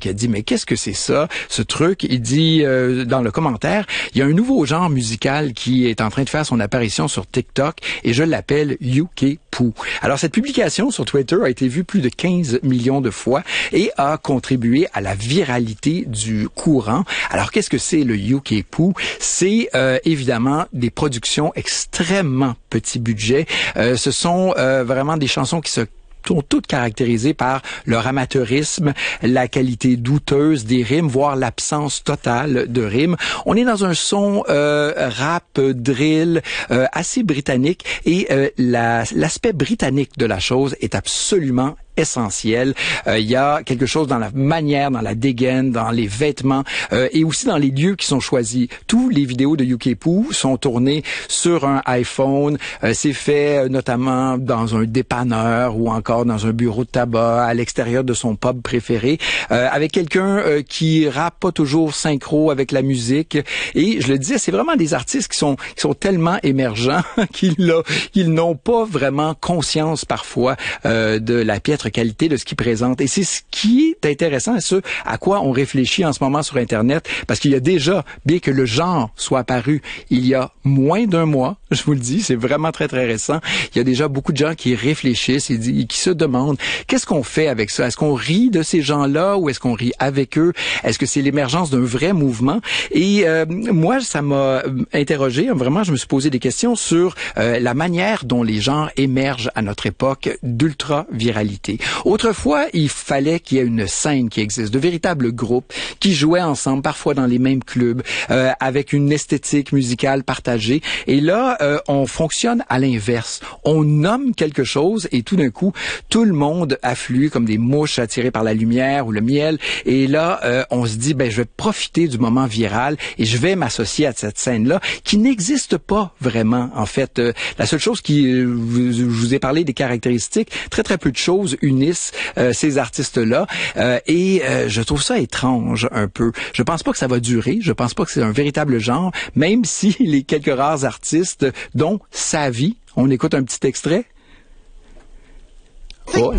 qui a dit, mais qu'est-ce que c'est ça, ce truc? Il dit dans le commentaire, il y a un nouveau genre musical qui est en train de faire son apparition sur TikTok et je l'appelle UK Poo. Alors, cette publication sur Twitter a été vue plus de 15 millions de fois et a contribué à la viralité du courant. Alors, qu'est-ce que c'est le UK Poo? C'est évidemment des productions extrêmement petit budget. Ce sont vraiment des chansons qui sont toutes caractérisées par leur amateurisme, la qualité douteuse des rimes, voire l'absence totale de rimes. On est dans un son rap, drill, assez britannique et l'aspect britannique de la chose est absolument essentiel. Il y a quelque chose dans la manière, dans la dégaine, dans les vêtements et aussi dans les lieux qui sont choisis. Tous les vidéos de UK Poo sont tournées sur un iPhone. C'est fait notamment dans un dépanneur ou encore dans un bureau de tabac, à l'extérieur de son pub préféré, avec quelqu'un qui rappe pas toujours synchro avec la musique. Et je le disais, c'est vraiment des artistes qui sont tellement émergents qu'ils n'ont pas vraiment conscience parfois de la piètre qualité de ce qu'ils présentent. Et c'est ce qui est intéressant, ce à quoi on réfléchit en ce moment sur Internet, parce qu'il y a déjà, bien que le genre soit apparu il y a moins d'un mois, je vous le dis, c'est vraiment très, très récent, il y a déjà beaucoup de gens qui réfléchissent et qui se demandent, qu'est-ce qu'on fait avec ça? Est-ce qu'on rit de ces gens-là ou est-ce qu'on rit avec eux? Est-ce que c'est l'émergence d'un vrai mouvement? Et moi, ça m'a interrogé, vraiment, je me suis posé des questions sur la manière dont les genres émergent à notre époque d'ultra-viralité. Autrefois, il fallait qu'il y ait une scène qui existe, de véritables groupes qui jouaient ensemble, parfois dans les mêmes clubs, avec une esthétique musicale partagée. Et là, on fonctionne à l'inverse. On nomme quelque chose et tout d'un coup, tout le monde afflue comme des mouches attirées par la lumière ou le miel. Et là, on se dit, je vais profiter du moment viral et je vais m'associer à cette scène-là qui n'existe pas vraiment. En fait, la seule chose je vous ai parlé des caractéristiques, très très peu de choses unissent ces artistes-là et je trouve ça étrange un peu. Je pense pas que ça va durer, je pense pas que c'est un véritable genre, même si les quelques rares artistes, dont Savi, on écoute un petit extrait. Oh,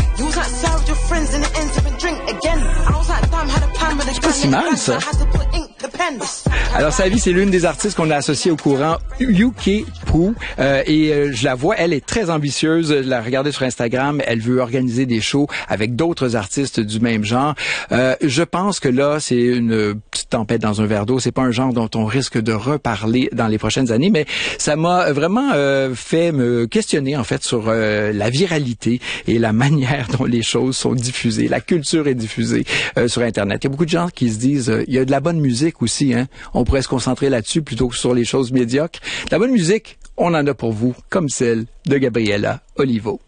c'est pas si mal, ça. Alors, Savi, c'est l'une des artistes qu'on a associées au courant UK Poo. Et je la vois, elle est très ambitieuse. Je l'ai regardée sur Instagram. Elle veut organiser des shows avec d'autres artistes du même genre. Je pense que là, c'est une petite tempête dans un verre d'eau. C'est pas un genre dont on risque de reparler dans les prochaines années, mais ça m'a vraiment fait me questionner, en fait, sur la viralité et la manière dont les choses sont diffusées. La culture est diffusée sur Internet. Il y a beaucoup de gens qui se disent, il y a de la bonne musique aussi, hein. On pourrait se concentrer là-dessus plutôt que sur les choses médiocres. La bonne musique, on en a pour vous, comme celle de Gabriela Olivo.